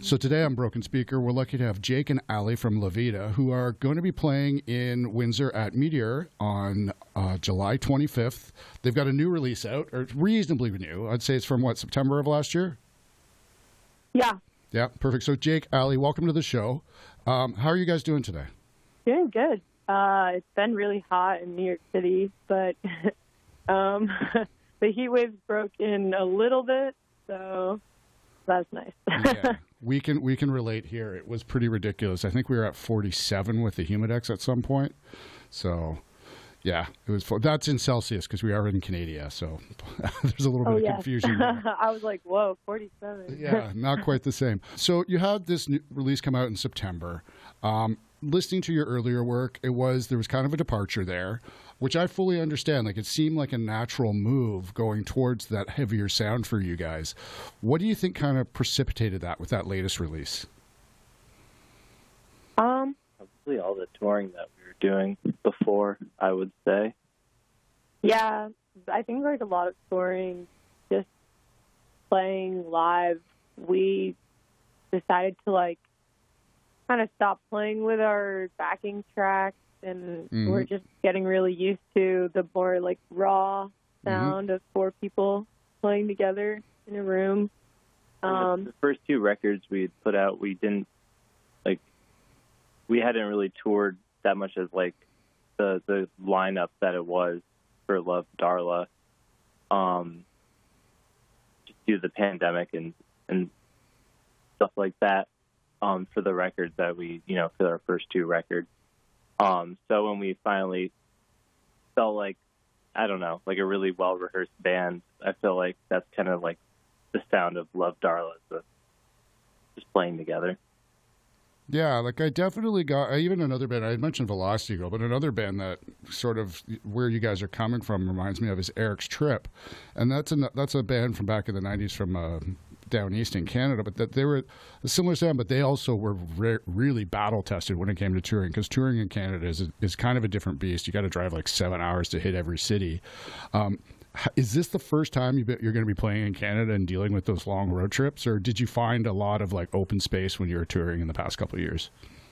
So today on Broken Speaker, we're lucky to have Jake and Ali from La Vida, who are going to be playing in Windsor at Meteor on July 25th. They've got a new release out, or reasonably new. I'd say it's from, what, September of last year? Yeah. Yeah, perfect. So Jake, Ali, welcome to the show. How are you guys doing today? Doing good. It's been really hot in New York City, but the heat waves broke in a little bit, so that's nice. Yeah, we can relate here. It was pretty ridiculous. I think we were at 47 with the Humidex at some point. So, yeah, it was. That's in Celsius because we are in Canada, so there's a little bit of confusion there. I was like, whoa, 47. Yeah, not quite the same. So you had this new release come out in September. Listening to your earlier work, there was kind of a departure there, which I fully understand. Like, it seemed like a natural move going towards that heavier sound for you guys. What do you think kind of precipitated that with that latest release? Probably all the touring that we were doing before, I would say. Yeah, I think like a lot of touring, just playing live, we decided to like kind of stop playing with our backing tracks, and we're just getting really used to the more like raw sound of four people playing together in a room. The first two records we had put out, we hadn't really toured that much as like the lineup that it was for Love Darla, just due to the pandemic and stuff like that. For the records that we, for our first two records. So when we finally felt like, I don't know, like a really well-rehearsed band, I feel like that's kind of like the sound of Love Darla, just playing together. Yeah, like I definitely got, even another band, I had mentioned Velocity Girl, but another band that sort of where you guys are coming from reminds me of is Eric's Trip. And that's a band from back in the 90s from down east in Canada, but that they were a similar sound, but they also were really battle tested when it came to touring, because touring in Canada is kind of a different beast. You got to drive like 7 hours to hit every city. Is this the first time you're going to be playing in Canada and dealing with those long road trips, or did you find a lot of like open space when you were touring in the past couple of years?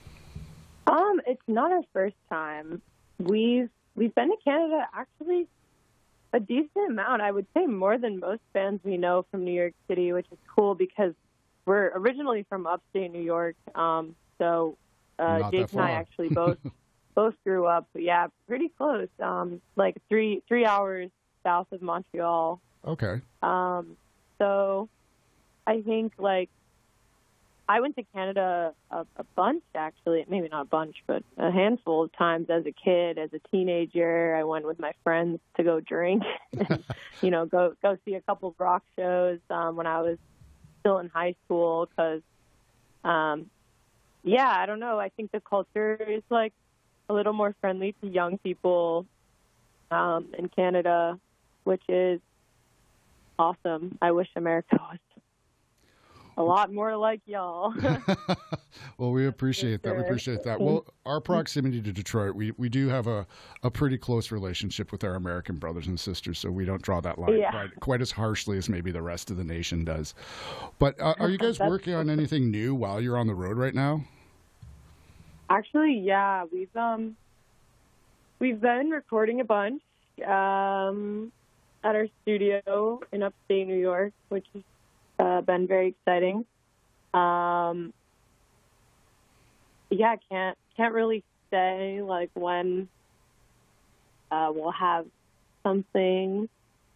It's not our first time. We've been to Canada actually a decent amount. I would say more than most bands we know from New York City, which is cool because we're originally from upstate New York. So Jake and I actually both grew up, yeah, pretty close. Like three hours south of Montreal. Okay. So I think like I went to Canada a bunch, actually, maybe not a bunch, but a handful of times as a kid, as a teenager. I went with my friends to go drink and, go see a couple of rock shows when I was still in high school because, I don't know. I think the culture is like a little more friendly to young people in Canada, which is awesome. I wish America was a lot more like y'all. Well, we appreciate that. We appreciate that. Well, our proximity to Detroit, we do have a pretty close relationship with our American brothers and sisters, so we don't draw that line quite as harshly as maybe the rest of the nation does. But are you guys working on anything new while you're on the road right now? Actually, yeah. We've been recording a bunch at our studio in upstate New York, which is been very exciting. Can't really say like when we'll have something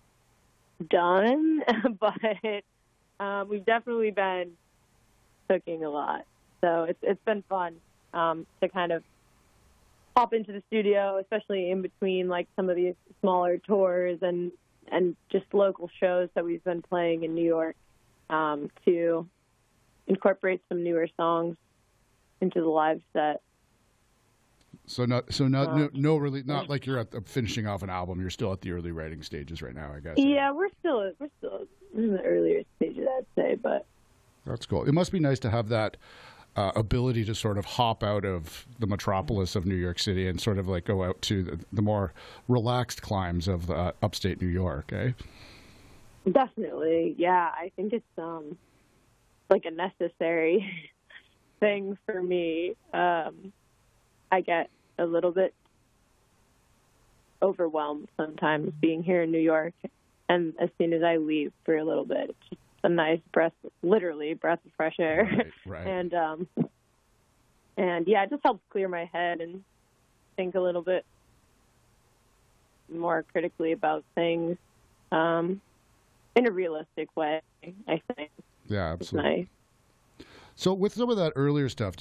done, but we've definitely been cooking a lot. So it's been fun to kind of hop into the studio, especially in between like some of these smaller tours and just local shows that we've been playing in New York. To incorporate some newer songs into the live set. Not like you're finishing off an album. You're still at the early writing stages right now, I guess. Yeah, we're still in the earlier stages, I'd say, but that's cool. It must be nice to have that ability to sort of hop out of the metropolis of New York City and sort of like go out to the more relaxed climes of upstate New York, eh? Definitely, yeah. I think it's like a necessary thing for me. I get a little bit overwhelmed sometimes being here in New York, and as soon as I leave for a little bit, it's just a nice breath, literally breath of fresh air. Right. And yeah, it just helps clear my head and think a little bit more critically about things in a realistic way, I think. Yeah, It's absolutely. nice. So with some of that earlier stuff,